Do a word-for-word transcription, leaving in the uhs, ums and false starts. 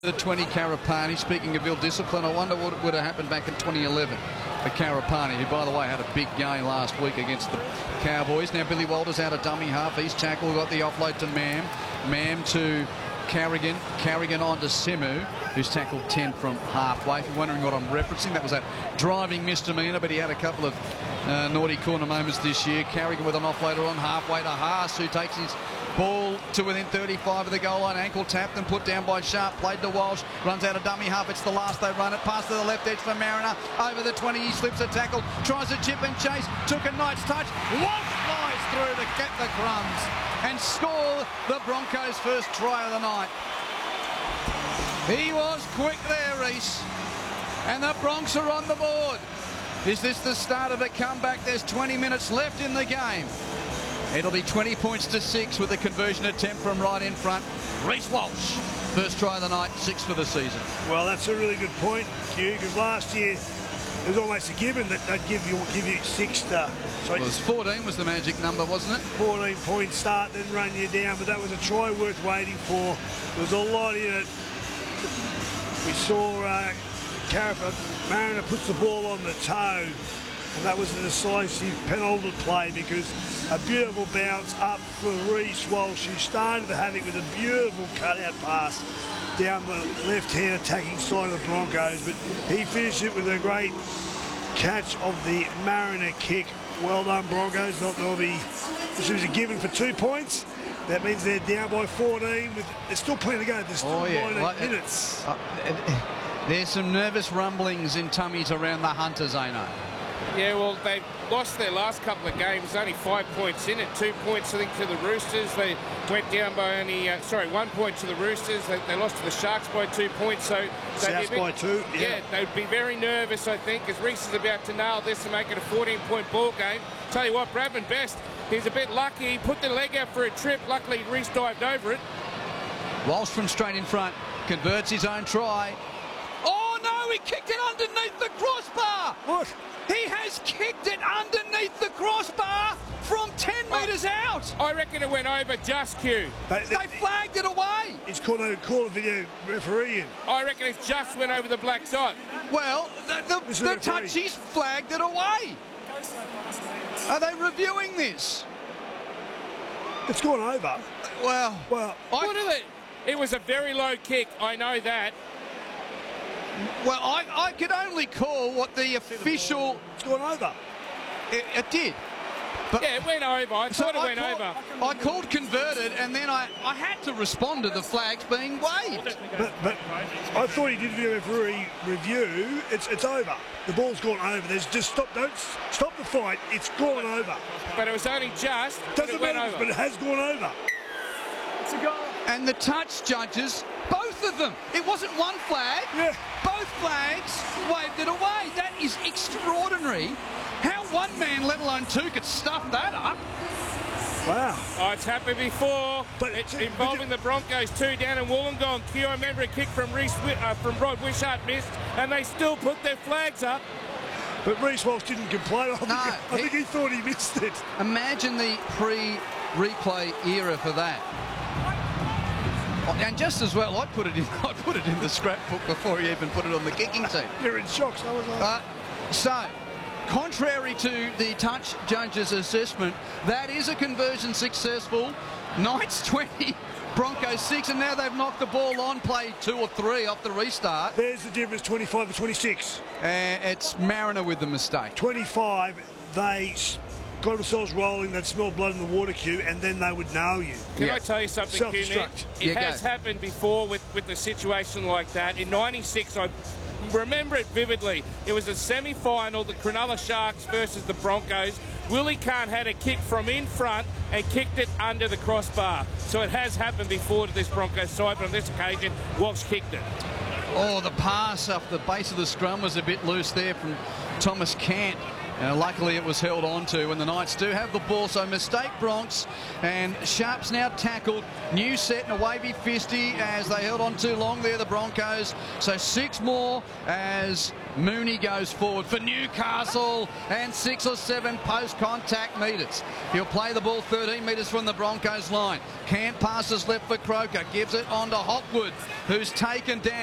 The twenty, Carapani. Speaking of ill discipline, I wonder what would have happened back in twenty eleven for Carapani, who, by the way, had a big game last week against the Cowboys. Now Billy Walters out of dummy half. East tackle got the offload to Mam. Mam to Carrigan. Carrigan on to Simu, who's tackled ten from halfway. If you're wondering what I'm referencing, that was that driving misdemeanor, but he had a couple of uh, naughty corner moments this year. Carrigan with an offloader on halfway to Haas, who takes his ball to within thirty-five of the goal line. Ankle tapped and put down by Sharp. Played to Walsh. Runs out of dummy half. It's the last they run it. Pass to the left edge for Mariner. Over the twenty. He slips a tackle. Tries a chip and chase. Took a Knight's touch. Walsh flies through to get the crumbs and score the Broncos' first try of the night. He was quick there, Reese. And the Bronx are on the board. Is this the start of a comeback? There's twenty minutes left in the game. It'll be twenty points to six with a conversion attempt from right in front. Reece Walsh, first try of the night, six for the season. Well, that's a really good point, Hugh, because last year it was almost a given that they'd give you give you six to. So well, it was fourteen was the magic number, wasn't it? fourteen point start, then run you down, but that was a try worth waiting for. There was a lot in it. We saw uh, Carapani, Mariner puts the ball on the toe, and that was a decisive penalty play because a beautiful bounce up for Reece Walsh, who started the havoc with a beautiful cutout pass down the left-hand attacking side of the Broncos, but he finished it with a great catch of the Mariner kick. Well done, Broncos. Not they'll be, this was a given for two points. That means they're down by fourteen. With, there's still plenty to go. There's still oh, yeah. nine well, minutes. Uh, uh, there's some nervous rumblings in tummies around the Hunters, Zeno. Yeah, well, they lost their last couple of games, only five points in it, two points, I think, to the Roosters. They went down by only, uh, sorry, one point to the Roosters. They, they lost to the Sharks by two points. So South bit, by two, yeah. Yeah, they'd be very nervous, I think, as Reece is about to nail this and make it a fourteen point ball game. Tell you what, Bradman Best, he's a bit lucky. He put the leg out for a trip. Luckily, Reece dived over it. Walsh from straight in front converts his own try. Oh, no, he kicked it underneath the crossbar. What? He has kicked it underneath the crossbar from ten metres out. I reckon it went over just, Q. They, they, they flagged it away. It's called a call of video refereeing. I reckon it just went over the black dot. Well, the, the, the touchies flagged it away. Are they reviewing this? It's gone over. Well, well, I, what are they? It was a very low kick. I know that. Well, I, I could only call what the official... It's gone over. It, it did. But yeah, it went over. I so thought it I went called, over. I called converted, and then I, I had to respond to the flags being waved. But, but I thought he did video referee review. It's it's over. The ball's gone over. There's just stop. Don't stop the fight. It's gone over. But it was only just. Doesn't it went matter, over. but it has gone over. It's a goal. And the touch judges, both of them. It wasn't one flag. Yeah. Both flags waved it away. That is extraordinary. How one man, let alone two, could stuff that up. Wow. Oh, it's happened before. But it's but involving the Broncos too down in Wollongong. Q, I remember a kick from Reece, uh, from Rod Wishart missed, and they still put their flags up. But Reece Walsh didn't complain. I, think, no, I he, think he thought he missed it. Imagine the pre-replay era for that. And just as well, I put it in. I put it in the scrapbook before he even put it on the kicking team. You're in shock. So was I. Uh, so, contrary to the touch judge's assessment, that is a conversion successful. Knights twenty, Broncos six, and now they've knocked the ball on, play two or three off the restart. There's the difference, twenty-five to twenty-six. And it's Mariner with the mistake. twenty-five, they got themselves rolling, they'd smell blood in the water, Q, and then they would nail you. Can yeah. I tell you something, Q, Nick? It yeah, has go. happened before with, with a situation like that. In ninety-six, I remember it vividly. It was a semi-final, the Cronulla Sharks versus the Broncos. Willie Kahn had a kick from in front and kicked it under the crossbar. So it has happened before to this Broncos side, but on this occasion, Walsh kicked it. Oh, the pass off the base of the scrum was a bit loose there from Thomas Cant. Now, luckily it was held on to, and the Knights do have the ball, so mistake Bronx, and Sharp's now tackled. New set and a wavy fisty as they held on too long there, the Broncos. So six more as Mooney goes forward for Newcastle, and six or seven post-contact metres. He'll play the ball thirteen metres from the Broncos line. Camp passes left for Croker, gives it on to Hopwood, who's taken down.